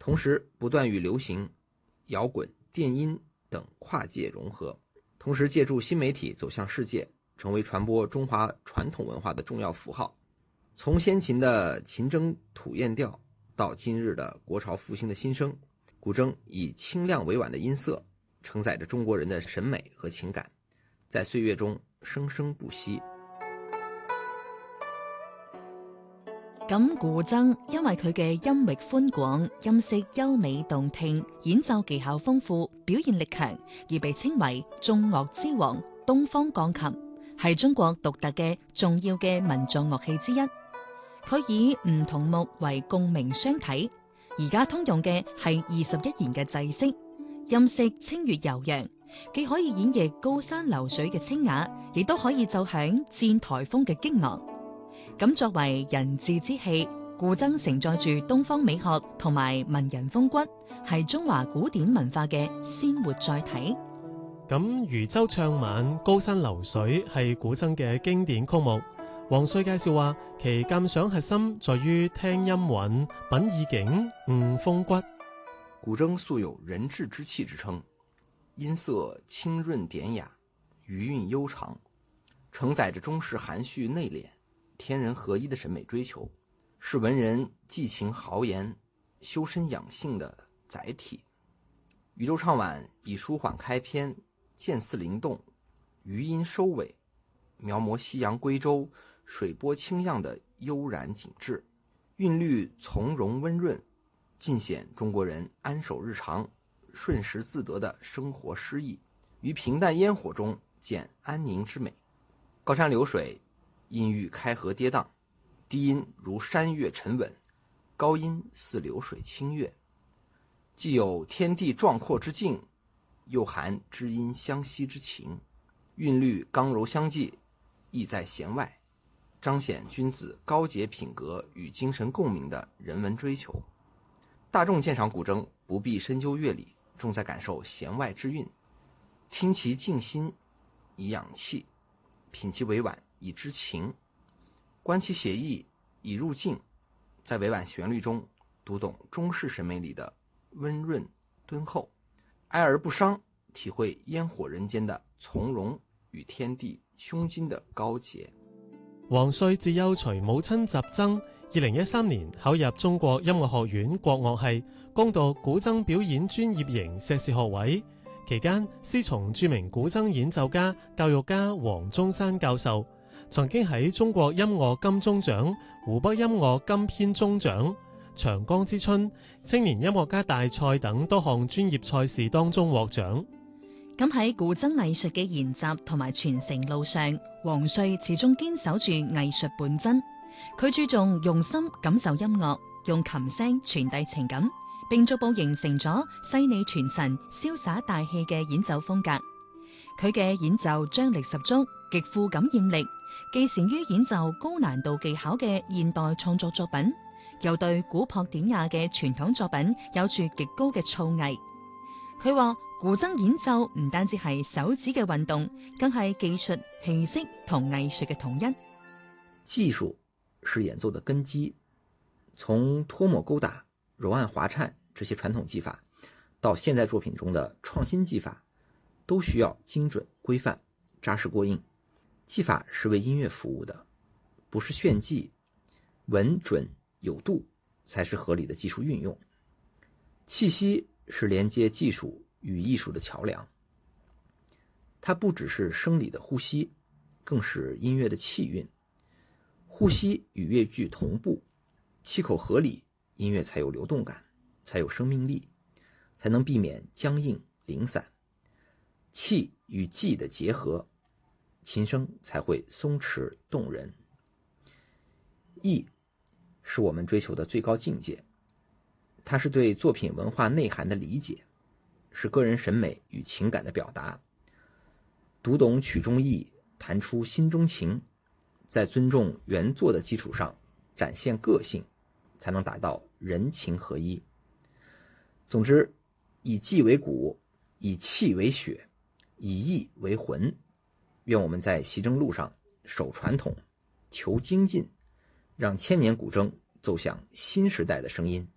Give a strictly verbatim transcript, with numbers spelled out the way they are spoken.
同时不断与流行、摇滚、电音等跨界融合，同时借助新媒体走向世界，成为传播中华传统文化的重要符号。从先秦的秦筝吐燕调到今日的国潮复兴的新生，古筝以清亮委婉的音色承载着中国人的审美和情感，在岁月中生生不息。 咁古箏因為佢嘅音域寬廣、音色優美動聽、演奏技巧豐富、表現力強，而被稱為眾樂之王、東方鋼琴，係中國獨特嘅重要嘅民族樂器之一。佢以唔同木為共鳴雙體，而家通用嘅係二十一弦嘅制式，音色清越悠揚，既可以演繹高山流水嘅清雅，亦都可以奏響戰台風嘅激昂。咁作為人質之器，古箏承載住東方美學同埋文人風骨，係中華古典文化嘅鮮活載體。 咁漁舟唱晚高山流水係古箏嘅經典曲目。黃帥介紹話，其鑑賞核心在於聽音韻、品意境、悟風骨。 古箏素有人質之器之稱，音色清潤典雅，餘韻悠長，承載着中式含蓄內斂、天人合一的審美追求，是文人寄情豪言、修身養性的載體。漁舟唱晚以舒緩開篇、漸次靈動、餘音收尾，描摹夕陽歸舟、水波清漾的悠然景致，韻律從容溫潤，盡顯中國人安守日常、順時自得的生活詩意，於平淡煙火中見安寧之美。高山流水，音域開合跌宕，低音如山岳沉穩，高音似流水清越，既有天地壯闊之境，又含知音相惜之情，韻律剛柔相濟，意在弦外，彰顯君子高潔品格與精神共鳴的人文追求。大眾鑑賞古箏不必深究樂理，重在感受弦外之韻，聽其靜心以養氣，品其委婉以知情，觀其寫意以入境，在委婉旋律中讀懂中式審美裡的溫潤敦厚，哀而不傷，體會煙火人間的從容與天地胸襟的高潔。 黃帥自幼隨母親習箏，二零一三年考入中國音樂學院國樂系，攻讀古箏表演專業型碩士學位。期間師從著名古箏演奏家、教育家黃宗山教授，曾經喺中國音樂金鐘獎、湖北音樂金編鐘獎、長江之春、青年音樂家大賽等多項專業賽事當中獲獎。 咁喺古箏藝術嘅研習同埋傳承路上，黃帥始終堅守住藝術本真。佢注重用心感受音樂，用琴聲傳遞情感，並逐步形成咗細膩傳神、瀟灑大氣嘅演奏風格。佢嘅演奏張力十足，極富感染力，既善於演奏高難度技巧嘅現代創作作品，又對古樸典雅嘅傳統作品有住極高嘅造詣。佢話古箏演奏唔單止係手指嘅運動，更係技術、氣息同藝術嘅統一。 技術是演奏的根基，從脫抹勾打、揉按滑顫這些傳統技法，到現代作品中的創新技法，都需要精準、規範、扎實過硬。技法是為音樂服務的，不是炫技，穩準有度才是合理的技術運用。氣息是連接技術與藝術的橋樑，它不只是生理的呼吸，更是音樂的氣韻。呼吸與樂句同步，氣口合理，音樂才有流動感，才有生命力，才能避免僵硬零散。氣與技的結合，琴聲才會鬆弛動人。意是我們追求的最高境界，它是對作品文化內涵的理解，是個人審美與情感的表達。讀懂曲中意，彈出心中情，在尊重原作的基礎上展現個性，才能達到人情合一。總之，以技為骨，以氣為血，以意為魂。願我們在習箏路上守傳統，求精進，讓千年古箏奏響新時代的聲音。